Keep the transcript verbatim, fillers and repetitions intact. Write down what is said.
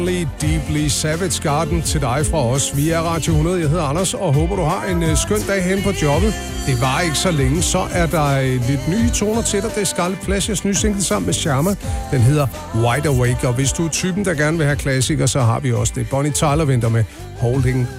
Deeply Savage Garden til dig fra os. Vi er Radio hundrede, jeg hedder Anders, og håber, du har en uh, skøn dag hen på jobbet. Det var ikke så længe, så er der uh, lidt nye toner til dig. Det er Scarlet Pleasures nye single sammen med Sharma. Den hedder Wide Awake, og hvis du er typen, der gerne vil have klassikere, så har vi også det. Bonnie Tyler venter med Holding